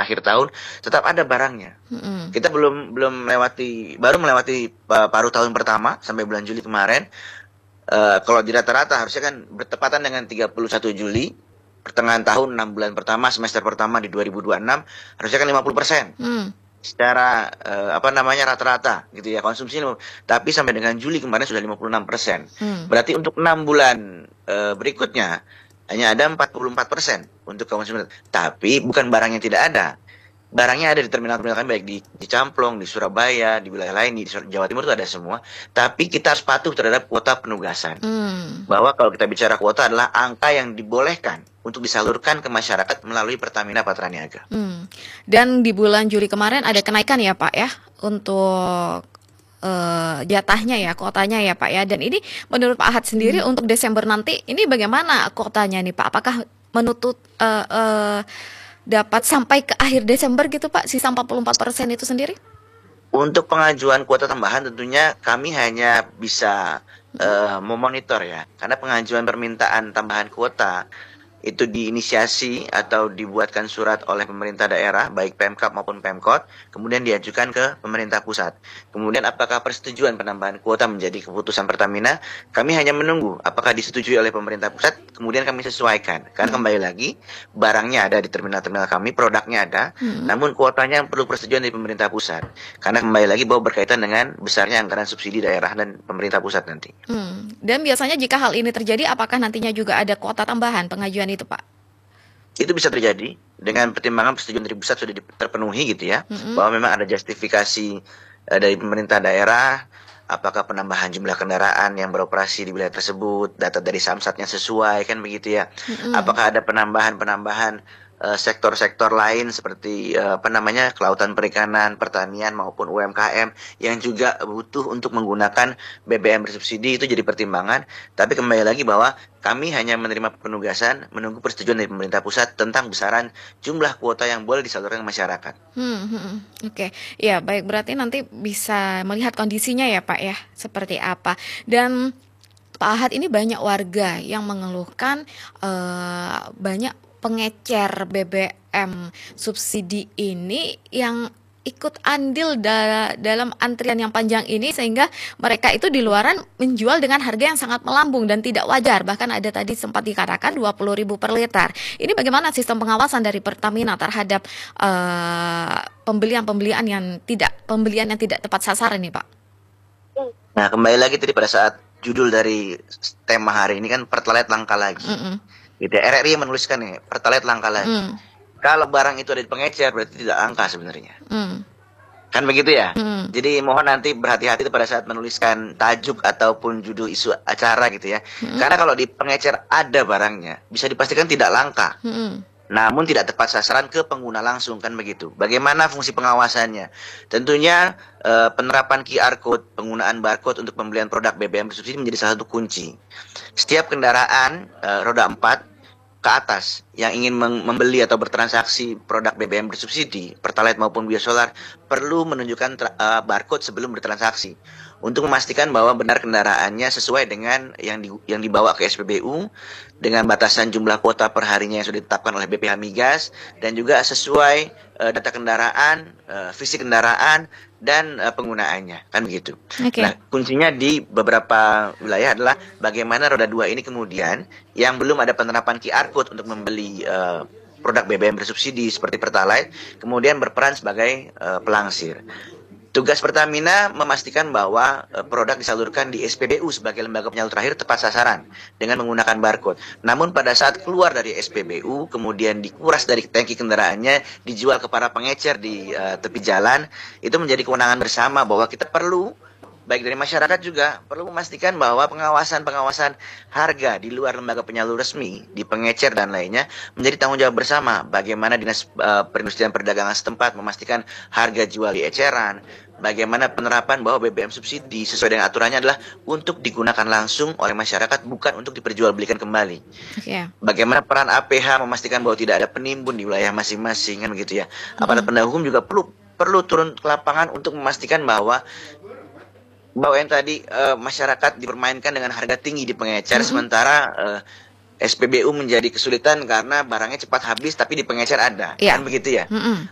akhir tahun tetap ada barangnya. Kita baru melewati paruh tahun pertama sampai bulan Juli kemarin. Kalau di rata-rata harusnya kan bertepatan dengan 31 Juli, pertengahan tahun 6 bulan pertama, semester pertama di 2026, harusnya kan 50%. Secara rata-rata gitu ya konsumsi, tapi sampai dengan Juli kemarin sudah 56%. Berarti untuk 6 bulan berikutnya hanya ada 44% untuk konsumsi. Tapi bukan barangnya tidak ada. Barangnya ada di terminal-terminal kami, baik di Camplong, di Surabaya, di wilayah lain, di Jawa Timur itu ada semua. Tapi kita harus patuh terhadap kuota penugasan. Bahwa kalau kita bicara kuota adalah angka yang dibolehkan untuk disalurkan ke masyarakat melalui Pertamina Patraniaga. Dan di bulan Juli kemarin ada kenaikan ya Pak ya untuk jatahnya ya, kuotanya ya Pak ya. Dan ini menurut Pak Ahad sendiri untuk Desember nanti ini bagaimana kuotanya nih Pak? Apakah menuntut dapat sampai ke akhir Desember gitu Pak, sisa 44% itu sendiri? Untuk pengajuan kuota tambahan tentunya kami hanya bisa memonitor ya, karena pengajuan permintaan tambahan kuota itu diinisiasi atau dibuatkan surat oleh pemerintah daerah, baik Pemkab maupun Pemkot, kemudian diajukan ke pemerintah pusat. Kemudian apakah persetujuan penambahan kuota menjadi keputusan Pertamina, kami hanya menunggu apakah disetujui oleh pemerintah pusat, kemudian kami sesuaikan. Karena kembali lagi, barangnya ada di terminal-terminal kami, produknya ada, namun kuotanya perlu persetujuan dari pemerintah pusat. Karena kembali lagi bahwa berkaitan dengan besarnya anggaran subsidi daerah dan pemerintah pusat nanti. Dan biasanya jika hal ini terjadi, apakah nantinya juga ada kuota tambahan pengajuan itu Pak? Itu bisa terjadi dengan pertimbangan persetujuan dari pusat sudah terpenuhi gitu ya, bahwa memang ada justifikasi dari pemerintah daerah, apakah penambahan jumlah kendaraan yang beroperasi di wilayah tersebut, data dari Samsatnya sesuai kan begitu ya, apakah ada penambahan sektor-sektor lain seperti kelautan perikanan, pertanian maupun UMKM yang juga butuh untuk menggunakan BBM bersubsidi, itu jadi pertimbangan. Tapi kembali lagi bahwa kami hanya menerima penugasan, menunggu persetujuan dari pemerintah pusat tentang besaran jumlah kuota yang boleh disalurkan ke masyarakat. Oke, ya baik, berarti nanti bisa melihat kondisinya ya Pak ya, seperti apa. Dan Pak Ahad, ini banyak warga yang mengeluhkan banyak pengecer BBM subsidi ini yang ikut andil dalam antrian yang panjang ini, sehingga mereka itu di luaran menjual dengan harga yang sangat melambung dan tidak wajar. Bahkan ada tadi sempat dikatakan 20.000 per liter. Ini bagaimana sistem pengawasan dari Pertamina terhadap pembelian yang tidak tepat sasaran nih Pak? Nah, kembali lagi tadi pada saat judul dari tema hari ini kan Pertalite langka lagi. Gitu, RRI menuliskan nih Pertalite langka lagi. Kalau barang itu ada di pengecer berarti tidak langka sebenarnya. Kan begitu ya? Jadi mohon nanti berhati-hati pada saat menuliskan tajuk ataupun judul isu acara gitu ya. Karena kalau di pengecer ada barangnya, bisa dipastikan tidak langka. Namun tidak tepat sasaran ke pengguna langsung, kan begitu. Bagaimana fungsi pengawasannya? Tentunya penerapan QR Code, penggunaan barcode untuk pembelian produk BBM bersubsidi menjadi salah satu kunci. Setiap kendaraan roda 4 ke atas yang ingin membeli atau bertransaksi produk BBM bersubsidi, Pertalite maupun biosolar, perlu menunjukkan barcode sebelum bertransaksi untuk memastikan bahwa benar kendaraannya sesuai dengan yang dibawa ke SPBU, dengan batasan jumlah kuota per harinya yang sudah ditetapkan oleh BPH Migas, dan juga sesuai data kendaraan, visi kendaraan, dan penggunaannya, kan begitu. Nah, kuncinya di beberapa wilayah adalah bagaimana roda 2 ini kemudian yang belum ada penerapan QR Code untuk membeli produk BBM bersubsidi seperti Pertalite, kemudian berperan sebagai pelangsir. Tugas Pertamina memastikan bahwa produk disalurkan di SPBU sebagai lembaga penyalur terakhir tepat sasaran dengan menggunakan barcode. Namun pada saat keluar dari SPBU, kemudian dikuras dari tangki kendaraannya, dijual ke para pengecer di tepi jalan, itu menjadi kewenangan bersama bahwa kita perlu, baik dari masyarakat juga, perlu memastikan bahwa pengawasan harga di luar lembaga penyalur resmi, di pengecer dan lainnya, menjadi tanggung jawab bersama. Bagaimana Dinas Perindustrian Perdagangan setempat memastikan harga jual di eceran, bagaimana penerapan bahwa BBM subsidi sesuai dengan aturannya adalah untuk digunakan langsung oleh masyarakat, bukan untuk diperjualbelikan kembali. Bagaimana peran APH memastikan bahwa tidak ada penimbun di wilayah masing-masing, kan begitu ya. Aparat penegak hukum juga perlu turun ke lapangan untuk memastikan bahwa yang tadi masyarakat dipermainkan dengan harga tinggi di pengecer, sementara SPBU menjadi kesulitan karena barangnya cepat habis tapi di pengecer ada, kan begitu ya.